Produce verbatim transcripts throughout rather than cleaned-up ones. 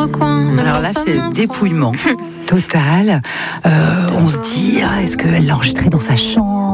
recoin. Alors là, c'est le dépouillement total. Euh, on se dit, ah, est-ce qu'elle l'a enregistré dans sa chambre ?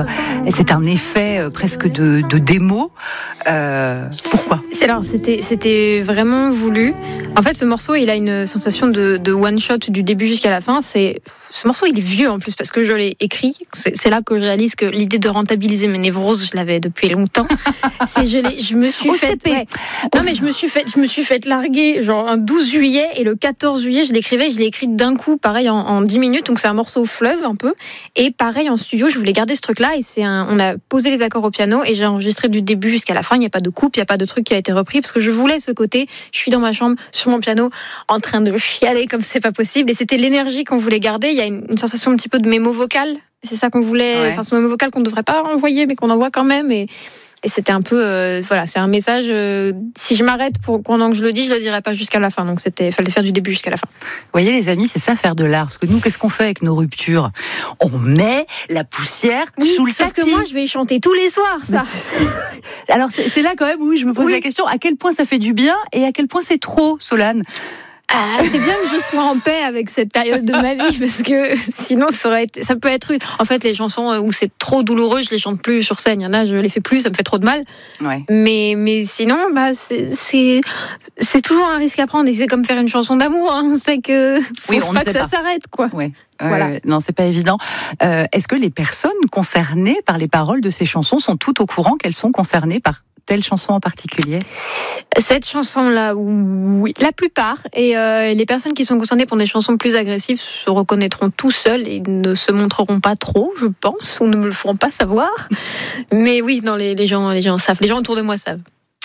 Et c'est un effet euh, presque de, de démo. Euh, pourquoi ? C'est, alors, c'était, c'était vraiment voulu. En fait, ce morceau, il a une sensation de, de one-shot du début jusqu'à la fin. C'est, ce morceau, il est vieux en plus parce que je l'ai écrit. C'est, c'est là que je réalise que l'idée de rentabiliser mes névroses, je l'avais depuis longtemps. C'est, je, l'ai, je me suis Au fait... C P. Ouais. Non, mais je me suis fait, je me suis fait larguer genre un douze juillet et le quatorze juillet, je l'écrivais. Je l'ai écrit d'un coup, pareil, en, en dix minutes. Donc, c'est un morceau fleuve un peu. Et pareil, en studio, je voulais garder ce truc-là. Et c'est un, on a posé les accords au piano et j'ai enregistré du début jusqu'à la fin. Il n'y a pas de coupe, il n'y a pas de truc qui a été repris parce que je voulais ce côté. Je suis dans ma chambre, sur mon piano, en train de chialer comme c'est pas possible. Et c'était l'énergie qu'on voulait garder. Il y a une, une sensation un petit peu de mémo vocal. C'est ça qu'on voulait. Ouais. Enfin, ce mémo vocal qu'on ne devrait pas envoyer, mais qu'on envoie quand même. Et, et c'était un peu, euh, voilà, c'est un message. Euh, si je m'arrête pour pendant que je le dis, je le dirai pas jusqu'à la fin. Donc c'était, fallait faire du début jusqu'à la fin. Vous voyez, les amis, c'est ça faire de l'art. Parce que nous, qu'est-ce qu'on fait avec nos ruptures ? On met la poussière Oui, sous le sauf tapis. que moi, je vais y chanter tous les soirs, ça. Mais c'est ça. Alors c'est, c'est là quand même où je me pose Oui. la question, à quel point ça fait du bien et à quel point c'est trop, Solane ? Ah, c'est bien que je sois en paix avec cette période de ma vie parce que sinon ça aurait été, ça peut être. En fait, les chansons où c'est trop douloureux, je les chante plus sur scène. Il y en a, je les fais plus, ça me fait trop de mal. Ouais. Mais mais sinon, bah c'est c'est c'est toujours un risque à prendre et c'est comme faire une chanson d'amour. Hein. On sait que faut Oui, on pas ne que sait ça pas. s'arrête, quoi. Ouais. Voilà. Euh, non, c'est pas évident. Euh, est-ce que les personnes concernées par les paroles de ces chansons sont toutes au courant qu'elles sont concernées par telle chanson en particulier ? Cette chanson-là, oui, la plupart. Et euh, les personnes qui sont concernées pour des chansons plus agressives se reconnaîtront tout seuls et ne se montreront pas trop, je pense, ou ne me le feront pas savoir. Mais oui, non, les, les gens, les gens savent. Les gens autour de moi savent.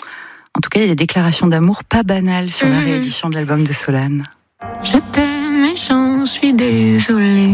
En tout cas, il y a des déclarations d'amour pas banales sur Mmh. la réédition de l'album de Solane. Je t'aime et j'en suis désolée.